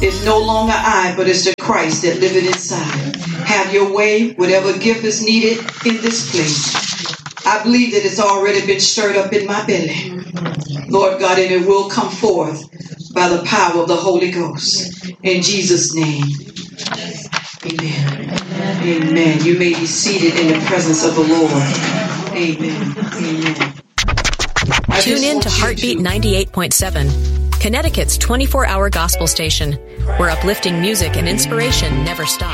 It's no longer I, but it's the Christ that liveth inside. Have your way, whatever gift is needed in this place. I believe that it's already been stirred up in my belly, Lord God, and it will come forth by the power of the Holy Ghost. In Jesus' name, amen. Amen. You may be seated in the presence of the Lord. Amen. Amen. Tune in to Heartbeat 98.7, Connecticut's 24-hour gospel station, where uplifting music and inspiration never stop.